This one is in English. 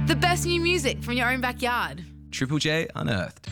The best new music from your own backyard. Triple J Unearthed.